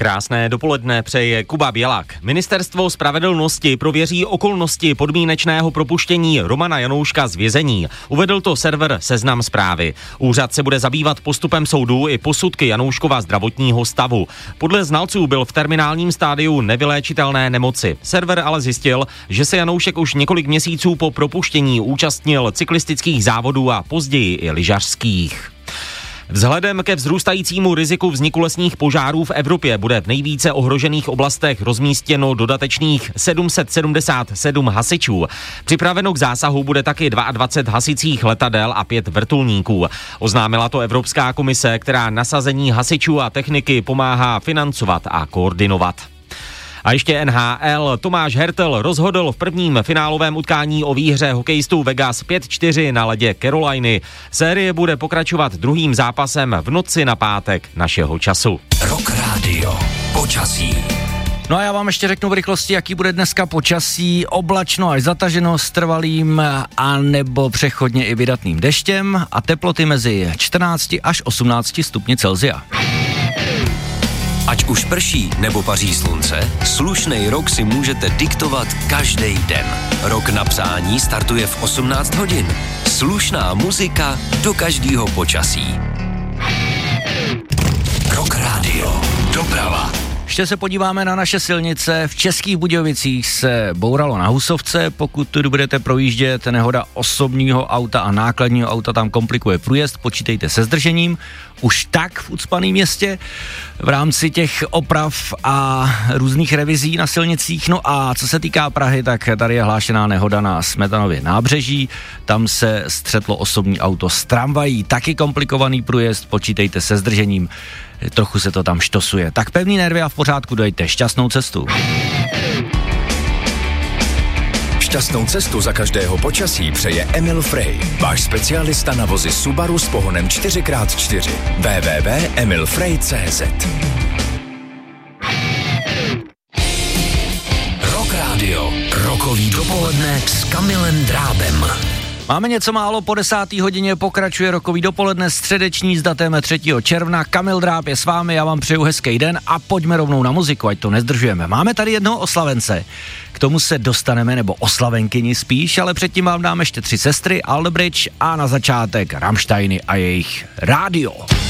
Krásné dopoledne přeje Kuba Bělak. Ministerstvo spravedlnosti prověří okolnosti podmínečného propuštění Romana Janouška z vězení. Uvedl to server Seznam Zprávy. Úřad se bude zabývat postupem soudu i posudky Janouškova zdravotního stavu. Podle znalců byl v terminálním stádiu nevyléčitelné nemoci. Server ale zjistil, že se Janoušek už několik měsíců po propuštění účastnil cyklistických závodů a později i lyžařských. Vzhledem ke vzrůstajícímu riziku vzniku lesních požárů v Evropě bude v nejvíce ohrožených oblastech rozmístěno dodatečných 777 hasičů. Připraveno k zásahu bude taky 22 hasicích letadel a 5 vrtulníků. Oznámila to Evropská komise, která nasazení hasičů a techniky pomáhá financovat a koordinovat. A ještě NHL. Tomáš Hertel rozhodl v prvním finálovém utkání o výhře hokejistů Vegas 5-4 na ledě Caroliny. Série bude pokračovat druhým zápasem v noci na pátek našeho času. Rock Radio. Počasí. No a já vám ještě řeknu v rychlosti, jaký bude dneska počasí. Oblačno až zataženo s trvalým a nebo přechodně i vydatným deštěm a teploty mezi 14 až 18 stupni Celsia. Ať už prší nebo paří slunce, slušnej rok si můžete diktovat každý den. Rok na psání startuje v 18 hodin. Slušná muzika do každého počasí. Rock Radio. Doprava. Ještě se podíváme na naše silnice. V Českých Budějovicích se bouralo na Husovce. Pokud tu budete projíždět, nehoda osobního auta a nákladního auta tam komplikuje průjezd, počítejte se zdržením. Už tak v ucpaném městě v rámci těch oprav a různých revizí na silnicích. No a co se týká Prahy, tak tady je hlášená nehoda na Smetanově nábřeží. Tam se střetlo osobní auto s tramvají. Taky komplikovaný průjezd, počítejte se zdržením. Trochu se to tam štosuje. Tak pevný nervy a v pořádku, dojte. Šťastnou cestu. Šťastnou cestu za každého počasí přeje Emil Frey, váš specialista na vozy Subaru s pohonem 4x4. www.emilfrey.cz. Rock Radio. Rokový dopoledne s Kamilem Drábem. Máme něco málo po 10. hodině, pokračuje rokový dopoledne středeční s datem 3. června. Kamil Dráb je s vámi, já vám přeju hezký den a pojďme rovnou na muziku, ať to nezdržujeme. Máme tady jednoho oslavence, k tomu se dostaneme, nebo oslavenkyni spíš, ale předtím vám dáme ještě 3 sestry, Aldebridge a na začátek Rammsteiny a jejich rádio.